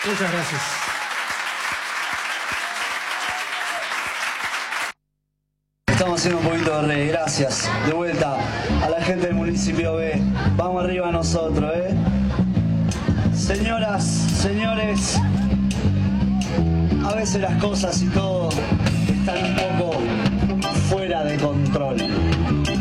Muchas gracias. Estamos haciendo un poquito de reggae, gracias. De vuelta a la gente del municipio B. Vamos arriba nosotros, Señoras, señores, a veces las cosas y todo están un poco fuera de control.